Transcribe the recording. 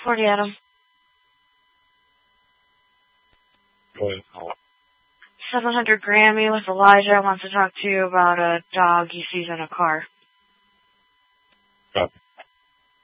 40 Adam. Go ahead. 700 Grammy with Elijah wants to talk to you about a dog he sees in a car. Copy.